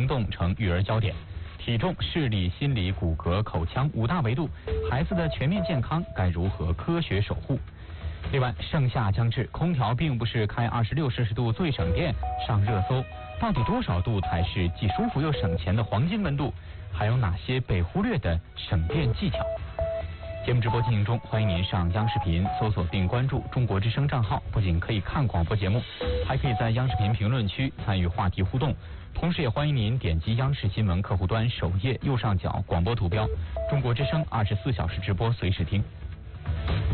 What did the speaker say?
行动成育儿焦点。体重、视力、心理、骨骼、口腔5大维度，孩子的全面健康该如何科学守护？另外，盛夏将至，空调并不是开26摄氏度最省电上热搜，到底多少度才是既舒服又省钱的黄金温度？还有哪些被忽略的省电技巧？节目直播进行中，欢迎您上央视频搜索并关注中国之声账号，不仅可以看广播节目，还可以在央视频评论区参与话题互动。同时也欢迎您点击央视新闻客户端首页右上角广播图标，中国之声24小时直播随时听。